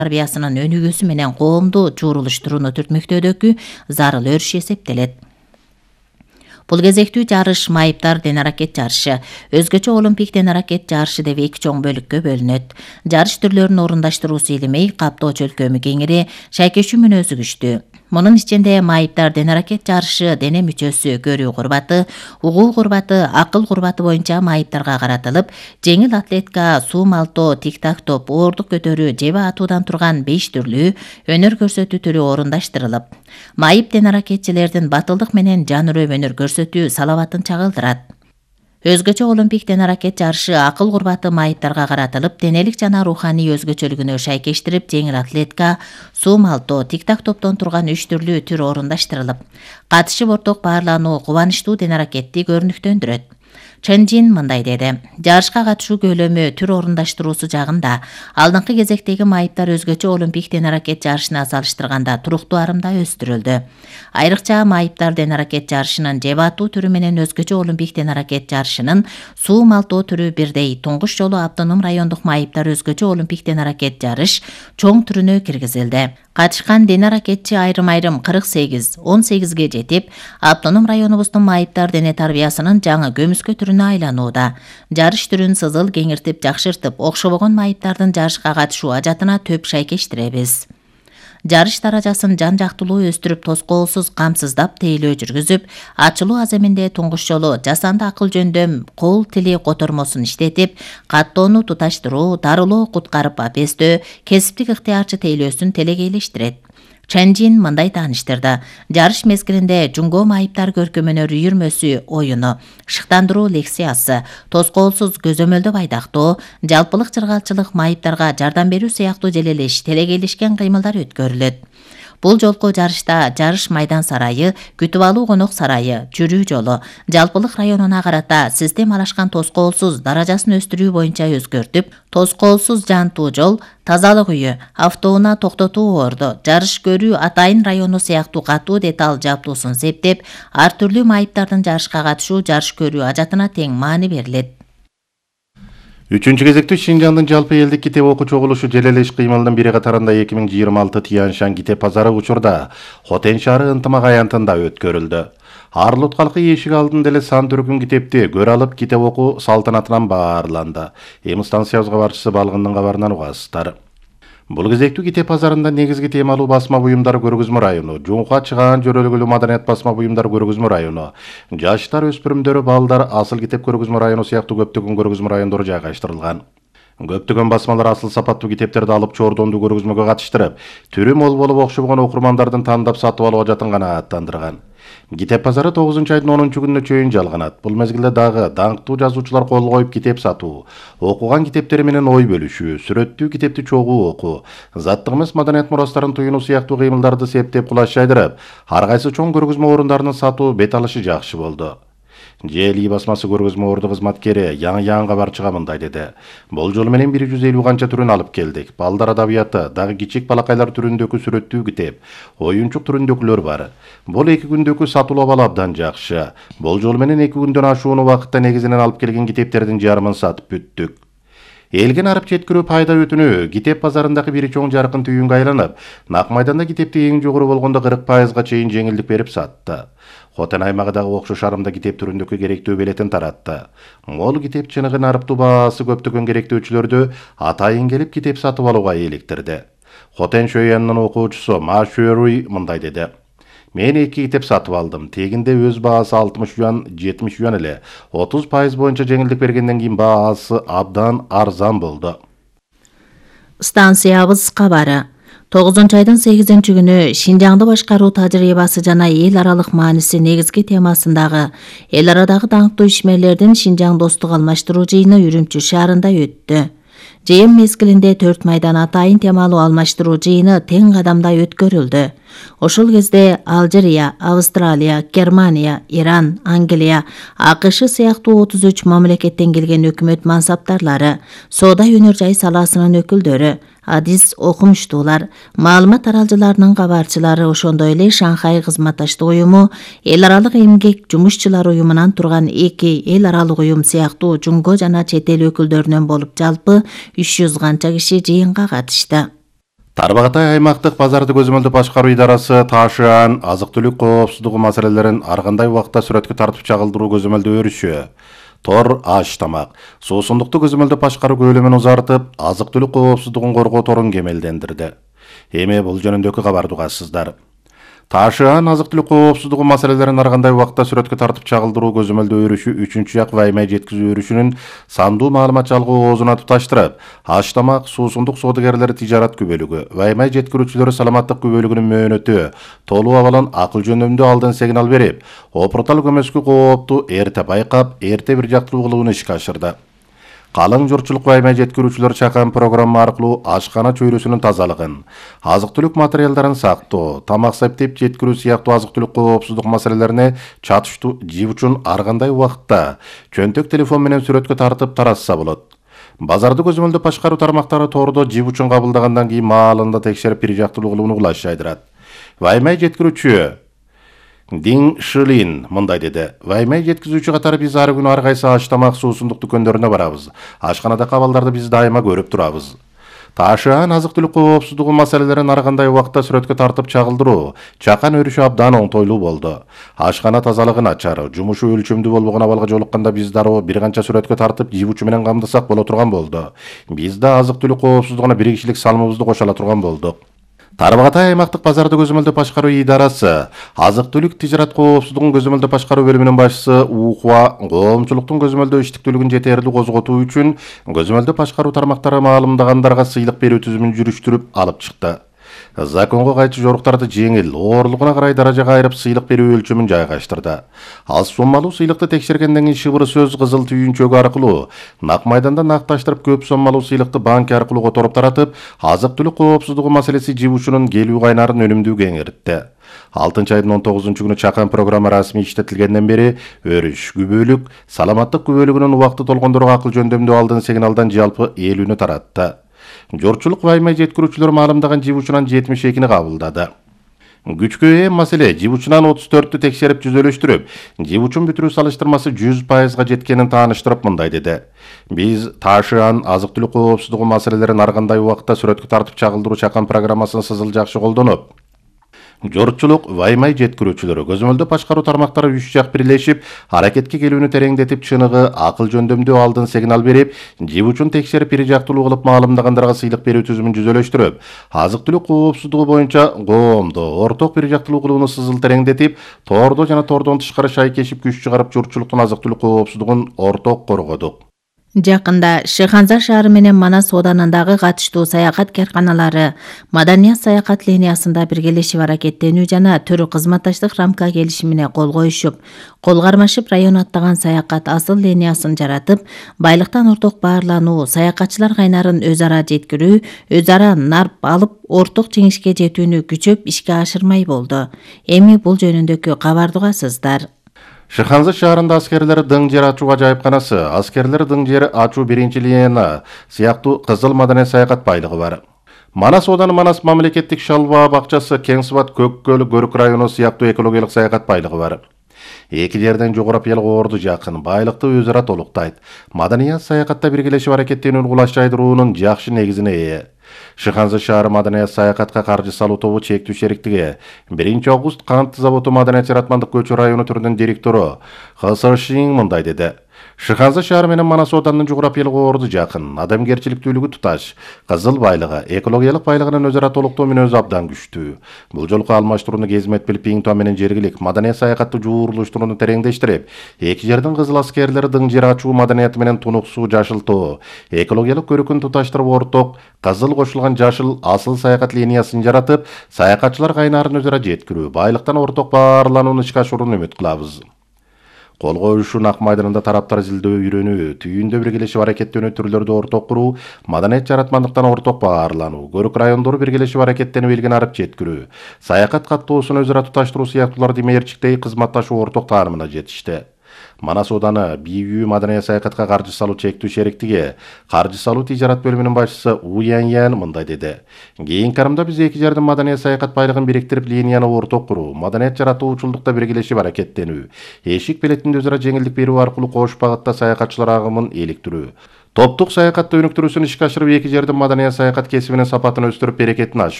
тарбиясынын өнүгүүсү менен коомду жуурулуштурууну түртмөктөөдөгү зарыл өрүш эсептелет. Бул кезектүү жарыш майыптар ден аракет жарышы, өзгөчө олимпик ден аракет жарышы деп эки чоң бөлүккө бөлүнөт. Жарыш түрлөрүнүн орундаштыруусу илимей, каптоо чөлкөмү кеңири, шайкешүү мүнөзү күчтүү. Мунун ичинде майыптар ден аракет жарышы дене мүчөсү, көрүү курбаты, угуу курбаты, акыл курбаты боюнча майыптарга каратылып, жеңил атлетика, суу малтоо, тик-так топ, оордук көтөрүү, жебе атуудан турган 5 түрлүү өнөр көрсөтүү түрү орундаштырылып, майып ден аракетчилердин батылдык менен жан үрөп өнөр көрсөтүү салабатын чагылдырат. Өзгөчө олимпик ден аракет жарышы акыл курбаты майыптарга каратылып, денелик жана руханий өзгөчөлүгүнө шайкештирип, жеңил атлетика, суу малтоо, тик-так топтон турган 3 түрлүү түр орундаштырылып, катышып орток баарлануу кубанычтуу ден аракетти көрүнүктөндүрөт. Ченжин мындай деди: жарышка катышуу көлөмү, түр орундаштыруусу жагында алдыңкы кезектеги майыптар өзгөчө олимпик ден аракет жарышына салыштырганда туруктуу арымда өстүрүлдү. Айрыкча майыптар ден аракет жарышынын жебе атуу түрү менен өзгөчө олимпик ден аракет жарышынын суу малтоо түрү бирдей. Туңгуш жолу автоном райондук майыптар өзгөчө олимпик ден аракет жарыш чоң түрүнө киргизилди. Катышкан ден аракетчи айрым-айрым 48-18ге жетип, автоном районубуздун майыптар дене тарбиясынын жаңы көмүскө түрүнө айланууда. Жарыш түрүн сызыл кеңиртип, жакшыртып, окшобогон майыптардын жарышка катышуу ажатына төп шайкештиребиз. Жарыш даражасын жан-жактылуу өстүрүп, тоскоолсуз, камсыздап тейлөө жүргүзүп, ачылуу аземинде туңгуш жолу жасанды акыл жөндөм кол тили котормосун иштетип, каттоону туташтыруу, дарылоо, куткарып апестөө, кесиптик ыктыярчы тейлөөсүн телегейлештирет. Ченжин мындай тааныштырды: жарыш мезгилинде жунго майыптар көркөмөнөр үйүрмөсү оюну, шыктандыруу лекциясы, тоскоолсуз көзөмөлдөө байдактоо, жалпылык чыргалчылык, майыптарга жардам берүү сыяктуу желелеш, телегейлешкен кыймылдар өткөрүлөт. Бул жолку жарышта жарыш майдан сарайы, күтүп алуу конок сарайы, жүрүү жолу, жалпылык районуна карата системалашкан тоскоолсуз даражасын өстүрүү боюнча өзгөртүп, тоскоолсуз жантуу жол, тазалык үйү, автоунаа токтотуу орду, жарыш көрүү атайын району сыяктуу катуу деталь жабдуусун септеп, ар түрлүү майыптардын жарышка катышуу, жарыш көрүү ажатына тең маани берилет. 3-чү кезекте Шинжаңдын жалпы элдик китеп окуу чогулушу желелеш кыймылынын бири катарында 2026 Тияншан китеп базары учурда Хотен шаары ынтымак аянтында өткөрүлдү. Арлут калкы эшик алдында эле сан түркүм китепти көрө алып, китеп окуу салтанатынан баарланды. Эми станциябызга барчысы балгындын кабарынан угасыздар. Бул кезектүү китеп базарында негизги темалуу басма буюмдар көргөзмө району, жуңка чыгаан жөрөлгүлүү маданият басма буюмдар көргөзмө району, жаштар, өспүрүмдөр, балдар, асыл китеп көргөзмө району сыяктуу көптөгөн көргөзмө райондору жайгаштырылган. Көптөгөн басмалар асыл сапаттуу китептерди алып чордондуу көргөзмөгө катыштырып, түрү мол болуп окшобогон окурмандардын тандап сатып алуу ажатын канааттандырган. Китеп базары 9 айдын 10 күнүнө чейин жалганат. Бул мезгилде дагы даңктуу жазуучулар кол коюп китеп сатуу, окуган китептери менен ой бөлүшүү, сүрөттүү китепти чогуу окуу, заттык эмес маданият мурастарын туюнуу сыяктуу кыймылдарды септеп кулаш жайдырып, ар кайсы чоң көргөзмө орундарынын сатуу бет алышы жакшы болду. ЖЛИ басмасы көргөзмө орду кызматкери Яң кабарчыга мындай деди: бул жол менен 150 канча түрүн алып келдик. Балдар адабияты, дагы кичик балакайлар түрүндөгү сүрөттүү китеп, оюнчук түрүндөгүлөр бар. Бул 2 күндөгү сатуулап абдан жакшы. Бул жол менен 2 күндөн ашуун убакытта негизинен алып келген китептердин жарымын сатып бүттүк. Элген арып жеткирүү пайда өтүнүү китеп базарындагы бир чоң жаркын түйүнгө айланып, нак майданда китепти эң жогору болгондо 40%га чейин жеңилдик берип сатты. Хотен аймагындагы окшош арымда китеп түрүндөгү керектөө билетин таратты. Мол китеп чыныгын арыптуу баасы көптөгөн керектөөчүлөрдү атайын келип китеп сатып алууга eelиктирди. Хотен Шөйянын окуучусу Ма Шөруй мындай деди: мен 2 китеп сатып алдым. Тегинде өз баасы 60 юан, 70 юан эле. 30% боюнча жеңилдик бергенден кийин баасы абдан арзан болду. Станциябыз кабары. 9 айдын 8 күнү Шинжаңды башкаруу тажрыйбасы жана эл аралык мааниси негизги темасындагы эл арадагы даңктуу ишмерлердин Шинжаң достук алмаштыруу жыйыны Үрүмчү шаарында өттү. Жыйын мезгилинде 4 майдан атайын темалуу алмаштыруу жыйыны тең кадамдай өткөрүлдү. Ошол кезде Алжирия, Австралия, Германия, Иран, Англия, АКШ сыяктуу 33 мамлекеттен келген өкмөт мансаптарлары, соода өнөр жай саласынын өкүлдөрү, адис окумуштуулар, маалымат таралжыларынын кабарчылары, ошондой эле Шанхай кызматташтык уюму, эл аралык эмгек жумушчулар уюмунан турган 2 эл аралык уюм сыяктуу жунго жана чет эл өкүлдөрүнөн болуп жалпы 300 канча киши жыйынга катышты. Тарбағатай аймақтық базарды көзөмөлдөп башкаруу идарасы Ташыан азык-түлүк коопсуздугу маселелерин ар кандай убакытта сүрөткө тартып чагылдыруу көзөмөлдөө өрүшү. Тор аш тамак, суусундукту көзөмөлдөп башкаруу көлөмүн узартып, азык-түлүк коопсуздугун коргоо торун кемелдендирди. Эми бул жөнүндөгү кабарды угасыздар. Ташыан азык-түлүк коопсуздугу маселелерин ар кандай убакытта сүрөткө тартып чагылдыруу көзөмөлдөө өрүшү 3-жак ваймай жеткизүү өрүшүнүн сандуу маалымат чалгуу оозуна туташтырып, аш тамак суусундук соодагерлери тижарат күбөлүгү, ваймай жеткирүүчүлөрү саламаттык күбөлүгүнүн мөөнөтү, толуу абалын акыл жөнүндө алдын сигнал берип, опуртал көмөскү коопту эрте байкап, эрте бир жактылуу кылууну ишке ашырды. Калың журтчулук ваймай жеткирүүчүлөр чакан программа аркылуу ашкана чөйрөсүнүн тазалыгын, азык-түлүк материалдарын сактоо, тамак септеп жеткирүү сыяктуу азык-түлүк коопсуздук маселелерине чатыштуу жиб үчүн ар кандай убакытта чөнтөк телефон менен сүрөткө тартып таратса болот. Базарды көзөмөлдөп башкаруу тармактары тордо жиб үчүн кабылдагандан кийин маалында текшерип бир жактылуу кылууну кулаш жайдырат. Ваймай жеткирүүчү Дин Шилин мындай деди. Ваймай жеткизүүчү катары биз ар күнү ар кайсы аш тамак суусундук дүкөндөрүнө барабыз. Ашканада кабалдарды биз дайыма көрүп турабыз. Ташыан азык-түлүк коопсуздугу маселелерин ар кандай убакытта сүрөткө тартып чагылдыруу чакан өрүшү абдан оңтойлуу болду. Ашкана тазалыгын ачар, жумушу өлчөмдүү болбогон абалга жолукканда биз дароо бир канча сүрөткө тартып жиб учу менен камдасак боло турган болду. Биз да азык-түлүк коопсуздугуна бир кишилик салымыбызды кошо турган болдук. Тарбағатай аймақтық базарды көзөмөлдөп башкаруу идарасы азык-түлүк тижарат коопсуздугун көзөмөлдөп башкаруу бөлүмүнүн башчысы Ухва коомчулуктун көзөмөлдөө иштиктүүлүгүн жетерлик козготуу үчүн көзөмөлдөп башкаруу тармактары маалымдагандарга сыйлык берүү түзүмүн жүрүштүрүп алып чыкты. Законго кайчы жоруктарды жеңил, оорлугуна карай даражага айырып сыйлык берүү өлчөмүн жайгаштырды. Аз соммалуу сыйлыкты текшергенден кийин шыбыры сөз кызыл түйүнчөгү аркылуу нак майданда накташтырып көп соммалуу сыйлыкты банк аркылуу которуп таратып, азык-түлүк коопсуздугу маселеси жиб учунун келүү кайнарын өнүмдүү кеңейтти. 6-айдын 19-күнү чакан программа расмий иштетилгенден бери өрүш, күбөлүк, саламаттык күбөлүгүнүн убакыты толгондорго акыл жөндөмдүү алдын сигналдан жалпы 50-нү таратты. Журтчулук ваймай жеткирүүчүлөр маалымдаган жиб учунан 72-ни кабылдады. Күчкө ээ маселе жиб учунан 34-тү текшерип түзөлүштүрүп, жиб учун бүтүрүү салыштырмасы 100%га жеткенин тааныштырып мындай деди. Биз Ташыан азык-түлүк коопсуздугу маселелерин ар кандай убакытта сүрөткө тартып чагылдыруу чакан программасын сызыл жакшы колдонуп, журтчулук ваймай жеткирүүчүлөрү көзөмөлдөп башкаруу тармактары 3 жак бирлешип, аракетке келүүнү тереңдетип, чыныгы акыл жөндөмдүү алдын сигнал берип, жиб учун текшерип бир жактылуу кылып маалымдагандарга сыйлык берүү түзүмүн жүзөлөштүрүп, азык-түлүк коопсуздугу боюнча коомдо орток бир жактылуу кылууну сызыл тереңдетип, тордо жана тордон тышкары шайкешип күч чыгарып журтчулуктун азык-түлүк коопсуздугун орток коргодук. Жакында Шыханза шаары менен Манас ооданындагы катыштуу саякат карканалары маданият саякат линиясында биргелешип аракеттенүү жана төрү кызматташтык рамка келишимине кол коюшуп, кол кармашып район аттаган саякат асыл линиясын жаратып, байлыктан орток баарлануу, саякатчылар кайнарын өз ара жеткирүү, өз ара нарп алып, орток жеңишке жетүүнү күчөп ишке ашырмай болду. Эми бул жөнүндөгү кабарды угасыздар. Шыханза шаарында аскерлер дың жер ачуу ажайыпканасы, аскерлер дың жер ачуу биринчи линия сыяктуу кызыл маданий саякат байлыгы бар. Манас ооданы Манас мамлекеттик шалба бакчасы, Кеңсыбат, Көккөл, Көрүк району сыяктуу экологиялык саякат байлыгы бар. Эки жерден жогорапиялык орду жакын, байлыкты өз ара толуктайт. Маданият саякатта биргелешип аракеттенүүнү кулаш жайдыруунун жакшы негизине ээ. Шыханза шаары маданият саякатка каржы салуу тобу чектүү шериктиги 1 август кант заводу маданият жаратмандык көчү району түрүнүн директору Хасашин мындай деди. Шыханза шаары менен Манас ооданынын жогорапиялык орду жакын, адамгерчиликтүүлүгү туташ, кызыл байлыгы, экологиялык байлыгынын өз ара толуктоо мүнөзү абдан күчтүү. Бул жолку алмаштырууну кезмет Пилпиңтон менен жергилик маданият саякатты жууруштурууну тереңдештирип, эки жердин кызыл аскерлери дың жер ачуу маданияты менен тунуксуу жашылтоо, экологиялык көрүкүн туташтырып орток кызыл кошулган жашыл асыл саякат линиясын жаратып, саякатчылар кайнарын өз ара жеткирүү, байлыктан орток баарланууну ишке ашырууну үмүт кылабыз. Кол коюшу нак майданында тараптар изилдөө үйрөнүү, түйүндө биргелешип аракеттенүү түрлөрдү орток куруу, маданият жаратмандыктан орток баарлануу, көрүк райондору биргелешип аракеттенип элген арып жеткирүү, саякат каттоосун өз ара туташтыруу сыяктууларды мээрчиктей кызматташуу орток таанымына жетишти. Манас ооданы БЮ маданият саякатка каржы салуу чектүү шериктиги каржы салуу тижарат бөлүмүнүн башчысы Уян мындай деди. Кийинки карымда биз эки жердин маданият саякат байлыгын бириктирип, линияны орток куруу, маданият жаратуучулдукта биргелешип аракеттенүү, эшик билетинде өз ара жеңилдик берүү аркылуу кош багытта саякатчылар агымын иликтирүү, Топтук саякатты өнүктүрүүсүн ишке ашырып, эки жердин маданият саякат кесибинин сапатын өстүрүп, берекетин ашыруу